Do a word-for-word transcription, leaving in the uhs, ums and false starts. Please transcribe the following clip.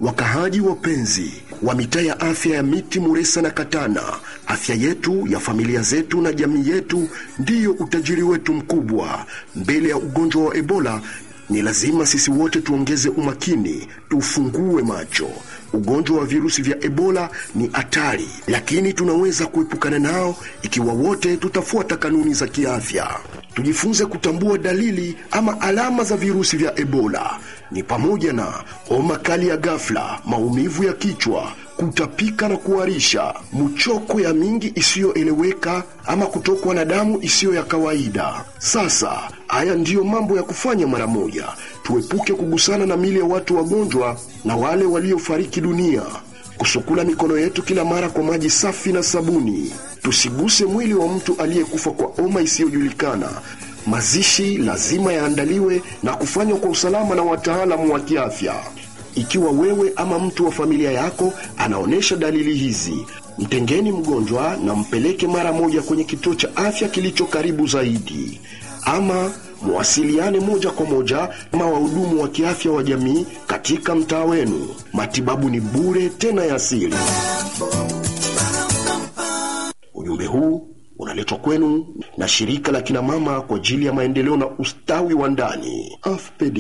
Wakahaji wapenzi wa mitaa ya afya ya Miti, Muresa na Katana, afya yetu ya familia zetu na jamii yetu ndiyo utajiri wetu mkubwa. Mbele ya ugonjwa wa Ebola ni lazima sisi wote tuongeze umakini, tufungue macho. Ugonjwa wa virusi vya Ebola ni hatari, lakini tunaweza kuepukana nao ikiwa wote tutafuata kanuni za kiafya. Tujifunze kutambua dalili ama alama za virusi vya Ebola. Ni pamoja na homa kali ya ghafla, maumivu ya kichwa, kutapika na kuharisha, mchoko ya mingi isiyoeleweka ama kutokwa na damu isiyo ya kawaida. Sasa, haya ndiyo mambo ya kufanya mara moja. Tuepuke kugusana na miili ya watu wagonjwa na wale waliofariki dunia. Kusukula mikono yetu kila mara kwa maji safi na sabuni. Tusiguse mwili wa mtu aliyekufa kwa homa isiyojulikana. Mazishi lazima yaandaliwe na kufanywa kwa usalama na wataalamu wa kiafya. Ikiwa wewe ama mtu wa familia yako anaonesha dalili hizi, mtengeni mgonjwa na mpeleke mara moja kwenye kituo cha afya kilicho karibu zaidi. Ama muwasiliane moja kwa moja na wahudumu wa kiafya wa jamii katika mtaa wenu. Matibabu ni bure tena ya asili. Ujumbe huu unaletwa kwenu na shirika la kina mama kwa ajili ya maendeleo na ustawi wa ndani, A F P D.